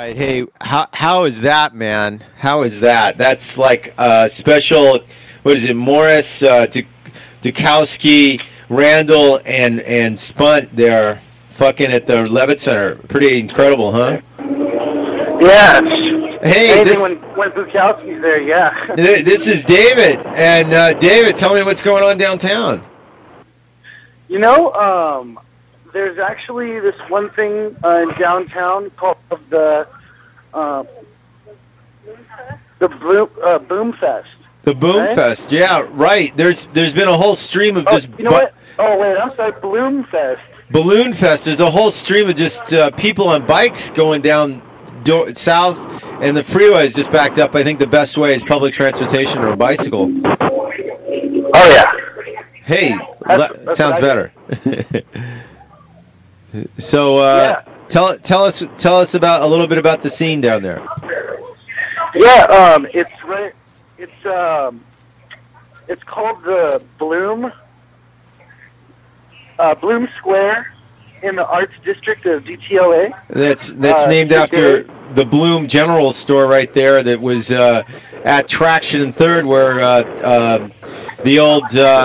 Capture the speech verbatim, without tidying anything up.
right. Hey, how how is that, man? How is that? That's like a special. What is it? Morris, uh, D- Dukowski, Randall, and and Spunt. They're fucking at the Levitt Center. Pretty incredible, huh? Yes. Hey, Anything this when when Bukowski's there, yeah. th- this is David, and uh, David, tell me what's going on downtown. You know, um, there's actually this one thing uh, in downtown called the uh, the Boom, uh, Boom Fest. The Boom Right? Fest, yeah, right. There's there's been a whole stream of Oh, just you know bu- what? Oh wait, I'm sorry, Bloom Fest. Balloon Fest. There's a whole stream of just uh, people on bikes going down do- south, and the freeway is just backed up. I think the best way is public transportation or a bicycle. Oh yeah. Hey, That's- le- that's sounds what I better. So uh, Yeah. tell tell us tell us about a little bit about the scene down there. Yeah, um, it's right. It's um, it's called the Bloom, uh, Bloom Square, in the Arts District of D T L A. That's that's Uh, named after the Bloom General Store right there. That was uh, at Traction and Third, where uh, uh, the old uh,